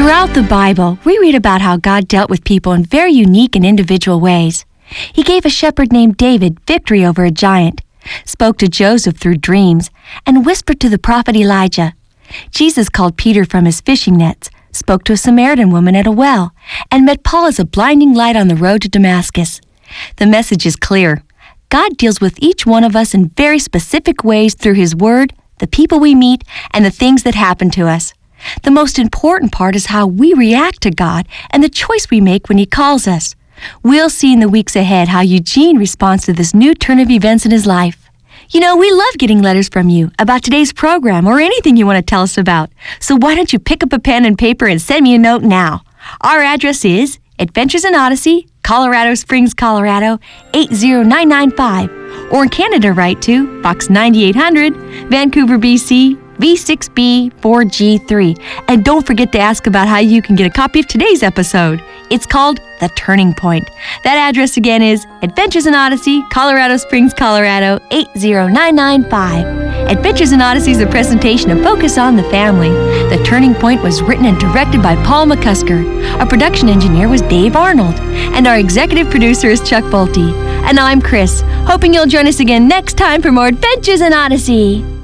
Throughout the Bible, we read about how God dealt with people in very unique and individual ways. He gave a shepherd named David victory over a giant, spoke to Joseph through dreams, and whispered to the prophet Elijah. Jesus called Peter from his fishing nets, spoke to a Samaritan woman at a well, and met Paul as a blinding light on the road to Damascus. The message is clear. God deals with each one of us in very specific ways through His Word, the people we meet, and the things that happen to us. The most important part is how we react to God and the choice we make when He calls us. We'll see in the weeks ahead how Eugene responds to this new turn of events in his life. You know, we love getting letters from you about today's program or anything you want to tell us about. So why don't you pick up a pen and paper and send me a note now? Our address is Adventures in Odyssey, Colorado Springs, Colorado, 80995. Or in Canada, write to Box 9800, Vancouver, BC, V6B4G3. And don't forget to ask about how you can get a copy of today's episode. It's called The Turning Point. That address again is Adventures in Odyssey, Colorado Springs, Colorado, 80995. Adventures in Odyssey is a presentation of Focus on the Family. The Turning Point was written and directed by Paul McCusker. Our production engineer was Dave Arnold. And our executive producer is Chuck Bolte. And I'm Chris, hoping you'll join us again next time for more Adventures in Odyssey.